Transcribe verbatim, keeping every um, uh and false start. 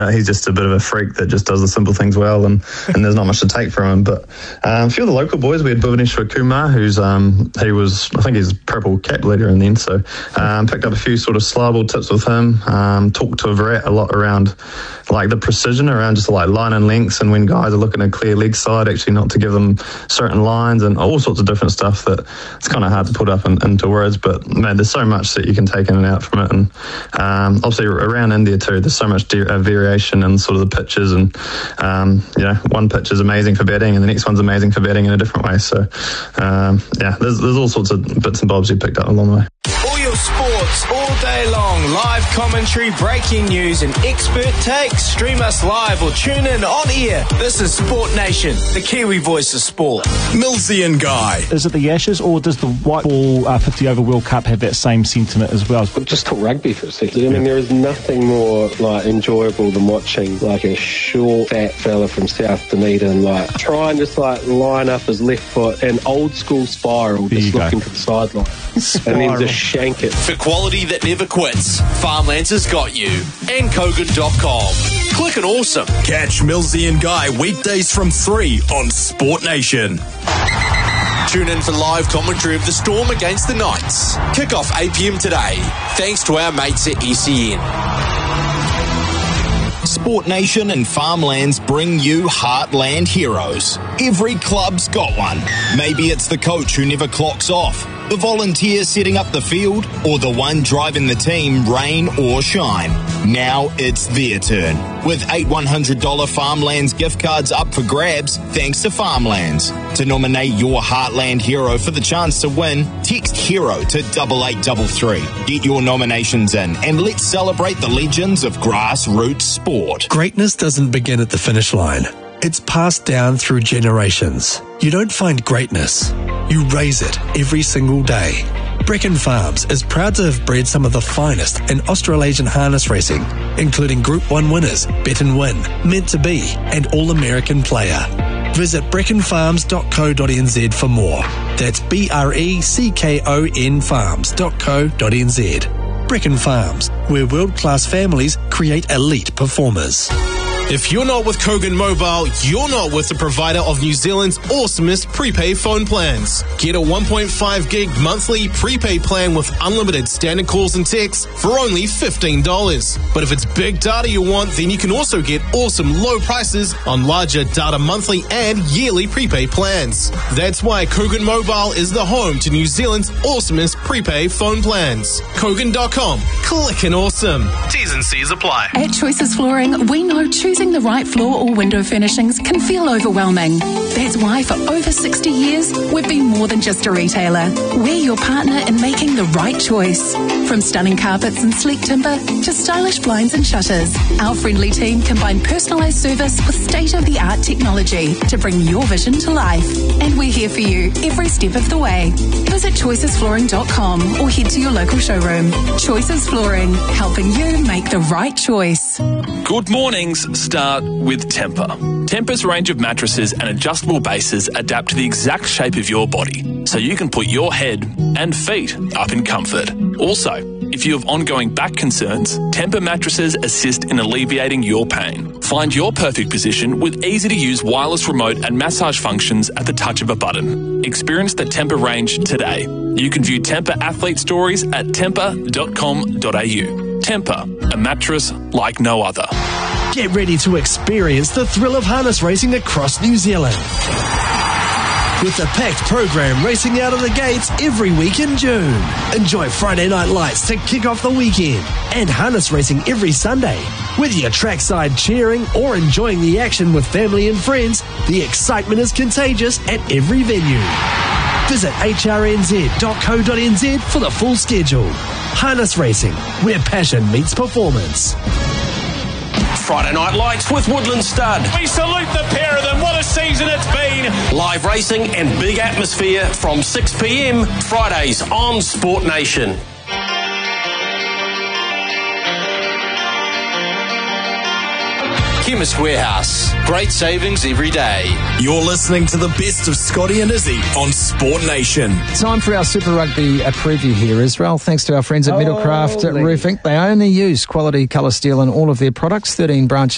Uh, he's just a bit of a freak that just does the simple things well, and, and there's not much to take from him. But um, a few of the local boys, we had Bhuvaneshwar Kumar, who's um, he was, I think he's purple cap leader in the end, so um, picked up a few sort of slyball tips with him, um, talked to Virat a lot around like the precision around just like line and lengths, and when guys are looking at clear leg side, actually not to give them certain lines, and all sorts of different stuff that it's kind of hard to put up in, into words. But man, there's so much that you can take in and out from it, and um, obviously around India too, there's so much de- uh, variation in sort of the pitches, and um, you know, one pitch is amazing for batting and the next one's amazing for batting in a different way. So um, yeah, there's, there's all sorts of bits and bobs you picked up along the way. All your sports all day long, live commentary, breaking news and expert takes. Stream us live or tune in on air. This is Sport Nation, the Kiwi voice of sport. Millsy and Guy. Is it the Ashes, or does the white ball uh, fifty over World Cup have that same sentiment as well? Just talk rugby for a second. I mean, there is nothing more like enjoyable than watching like a short, fat fella from South Dunedin like try and just like line up his left foot in old school spiral, There just you looking go. to the sideline, and then just shank it. For quality that never quits, Farmlands has got you. And Kogan dot com. Click and awesome. Catch Millsy and Guy weekdays from three on Sport Nation. Tune in for live commentary of the Storm against the Knights. Kick off eight p.m. today, thanks to our mates at E C N. Sport Nation and Farmlands bring you Heartland Heroes. Every club's got one. Maybe it's the coach who never clocks off, the volunteer setting up the field, or the one driving the team rain or shine. Now it's their turn. With eight one hundred dollars Farmlands gift cards up for grabs, thanks to Farmlands. To nominate your Heartland hero for the chance to win, text HERO to double eight double three. Get your nominations in and let's celebrate the legends of grassroots sport. Greatness doesn't begin at the finish line. It's passed down through generations. You don't find greatness. You raise it every single day. Brecon Farms is proud to have bred some of the finest in Australasian harness racing, including Group one winners, Bet and Win, Meant to Be, and All-American Player. Visit brecon farms dot co dot n z for more. That's B R E C K O N farms dot co dot n z. Brecon Farms, where world-class families create elite performers. If you're not with Kogan Mobile, you're not with the provider of New Zealand's awesomest prepaid phone plans. Get a one point five gig monthly prepaid plan with unlimited standard calls and texts for only fifteen dollars. But if it's big data you want, then you can also get awesome low prices on larger data monthly and yearly prepaid plans. That's why Kogan Mobile is the home to New Zealand's awesomest prepaid phone plans. Kogan dot com. Click and awesome. T's and C's apply. At Choices Flooring, we know choosing the right floor or window furnishings can feel overwhelming. That's why for over sixty years, we've been more than just a retailer. We're your partner in making the right choice. From stunning carpets and sleek timber to stylish blinds and shutters, our friendly team combine personalised service with state-of-the-art technology to bring your vision to life. And we're here for you every step of the way. Visit choices flooring dot com or head to your local showroom. Choices Flooring, helping you make the right choice. Good mornings start with Tempur. Tempur's range of mattresses and adjustable bases adapt to the exact shape of your body, so you can put your head and feet up in comfort. Also, if you have ongoing back concerns, Tempur mattresses assist in alleviating your pain. Find your perfect position with easy-to-use wireless remote and massage functions at the touch of a button. Experience the Tempur range today. You can view Tempur athlete stories at tempur dot com dot a u. Tempur, a mattress like no other. Get ready to experience the thrill of harness racing across New Zealand. With a packed program racing out of the gates every week in June. Enjoy Friday Night Lights to kick off the weekend and harness racing every Sunday. Whether you're trackside cheering or enjoying the action with family and friends, the excitement is contagious at every venue. Visit h r n z dot co dot n z for the full schedule. Harness racing, where passion meets performance. Friday Night Lights with Woodland Stud. We salute the pair of them. What a season it's been. Live racing and big atmosphere from six p.m. Fridays on Sport Nation. Chemist Warehouse. Great savings every day. You're listening to the best of Scotty and Izzy on Sport Nation. Time for our Super Rugby uh, preview here, Israel. Thanks to our friends at Metalcraft Roofing. They only use quality colour steel in all of their products. thirteen branches.